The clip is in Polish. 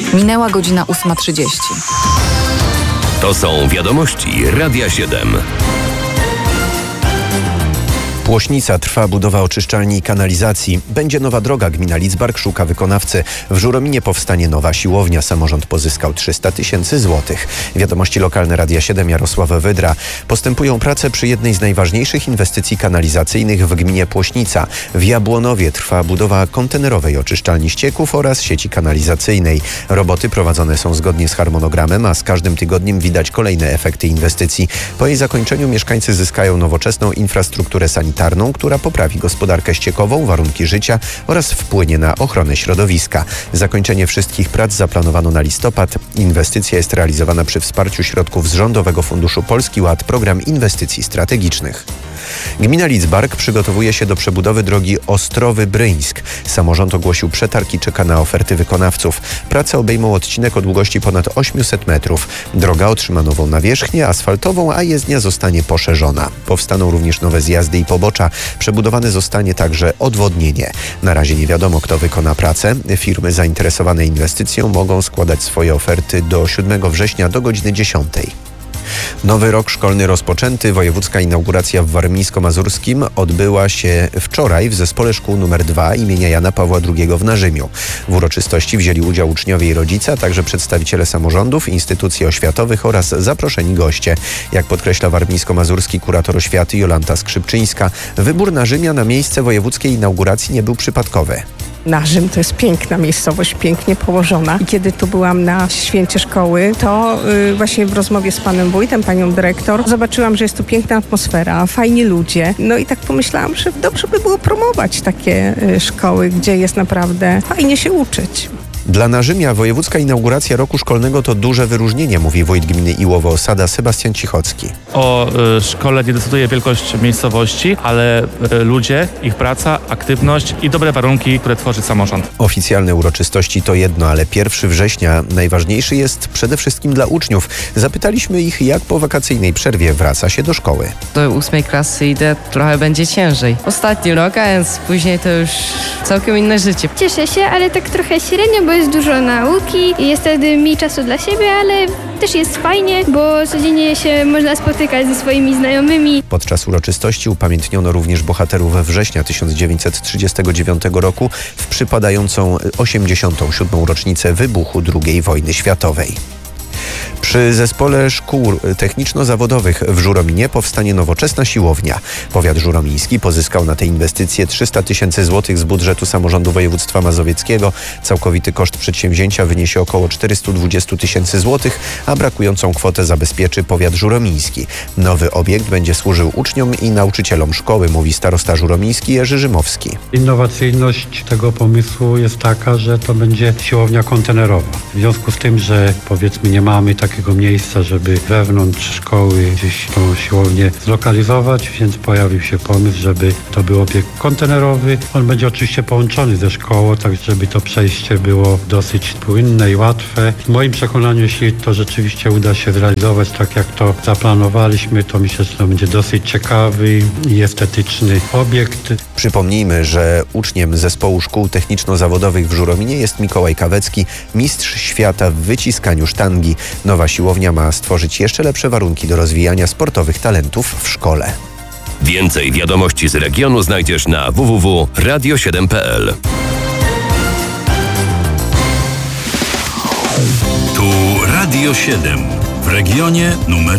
Minęła godzina 8:30. To są wiadomości Radia 7. Płośnica, trwa budowa oczyszczalni i kanalizacji. Będzie nowa droga. Gmina Lidzbark szuka wykonawcy. W Żurominie powstanie nowa siłownia. Samorząd pozyskał 300 000 złotych. Wiadomości lokalne Radia 7, Jarosław Wydra. Postępują prace przy jednej z najważniejszych inwestycji kanalizacyjnych w gminie Płośnica. W Jabłonowie trwa budowa kontenerowej oczyszczalni ścieków oraz sieci kanalizacyjnej. Roboty prowadzone są zgodnie z harmonogramem, a z każdym tygodniem widać kolejne efekty inwestycji. Po jej zakończeniu mieszkańcy zyskają nowoczesną infrastrukturę sanitarną, która poprawi gospodarkę ściekową, warunki życia oraz wpłynie na ochronę środowiska. Zakończenie wszystkich prac zaplanowano na listopad. Inwestycja jest realizowana przy wsparciu środków z Rządowego Funduszu Polski Ład, Program Inwestycji Strategicznych. Gmina Lidzbark przygotowuje się do przebudowy drogi Ostrowy-Bryńsk. Samorząd ogłosił przetarg i czeka na oferty wykonawców. Prace obejmą odcinek o długości ponad 800 metrów. Droga otrzyma nową nawierzchnię asfaltową, a jezdnia zostanie poszerzona. Powstaną również nowe zjazdy i pobocza. Przebudowane zostanie także odwodnienie. Na razie nie wiadomo, kto wykona pracę. Firmy zainteresowane inwestycją mogą składać swoje oferty do 7 września do godziny 10. Nowy rok szkolny rozpoczęty. Wojewódzka inauguracja w Warmińsko-Mazurskim odbyła się wczoraj w Zespole Szkół nr 2 imienia Jana Pawła II w Narzymiu. W uroczystości wzięli udział uczniowie i rodzice, a także przedstawiciele samorządów, instytucji oświatowych oraz zaproszeni goście. Jak podkreśla warmińsko-mazurski kurator oświaty Jolanta Skrzypczyńska, wybór Narzymia na miejsce wojewódzkiej inauguracji nie był przypadkowy. Narzym to jest piękna miejscowość, pięknie położona. I kiedy tu byłam na święcie szkoły, to właśnie w rozmowie z panem wójtem, panią dyrektor, zobaczyłam, że jest tu piękna atmosfera, fajni ludzie. No i tak pomyślałam, że dobrze by było promować takie szkoły, gdzie jest naprawdę fajnie się uczyć. Dla Narzymia wojewódzka inauguracja roku szkolnego to duże wyróżnienie, mówi wójt gminy Iłowo-Osada Sebastian Cichocki. O szkole nie decyduje wielkość miejscowości, ale ludzie, ich praca, aktywność i dobre warunki, które tworzy samorząd. Oficjalne uroczystości to jedno, ale 1 września najważniejszy jest przede wszystkim dla uczniów. Zapytaliśmy ich, jak po wakacyjnej przerwie wraca się do szkoły. Do 8 klasy idę, trochę będzie ciężej. Ostatni rok, a więc później to już całkiem inne życie. Cieszę się, ale tak trochę średnio, bo jest dużo nauki i jest wtedy mniej czasu dla siebie, ale też jest fajnie, bo codziennie się można spotykać ze swoimi znajomymi. Podczas uroczystości upamiętniono również bohaterów września 1939 roku w przypadającą 87. rocznicę wybuchu II wojny światowej. Przy Zespole Szkół Techniczno-Zawodowych w Żurominie powstanie nowoczesna siłownia. Powiat żuromiński pozyskał na tę inwestycję 300 000 złotych z budżetu samorządu województwa mazowieckiego. Całkowity koszt przedsięwzięcia wyniesie około 420 000 złotych, a brakującą kwotę zabezpieczy powiat żuromiński. Nowy obiekt będzie służył uczniom i nauczycielom szkoły, mówi starosta żuromiński Jerzy Rzymowski. Innowacyjność tego pomysłu jest taka, że to będzie siłownia kontenerowa. W związku z tym, że powiedzmy nie mamy takiego miejsca, żeby wewnątrz szkoły gdzieś tą siłownię zlokalizować, więc pojawił się pomysł, żeby to był obiekt kontenerowy. On będzie oczywiście połączony ze szkołą, tak żeby to przejście było dosyć płynne i łatwe. W moim przekonaniu, jeśli to rzeczywiście uda się zrealizować tak, jak to zaplanowaliśmy, to myślę, że to będzie dosyć ciekawy i estetyczny obiekt. Przypomnijmy, że uczniem Zespołu Szkół Techniczno-Zawodowych w Żurominie jest Mikołaj Kawecki, mistrz świata w wyciskaniu sztangi. Nowa siłownia ma stworzyć jeszcze lepsze warunki do rozwijania sportowych talentów w szkole. Więcej wiadomości z regionu znajdziesz na www.radio7.pl. Tu Radio 7 w regionie numer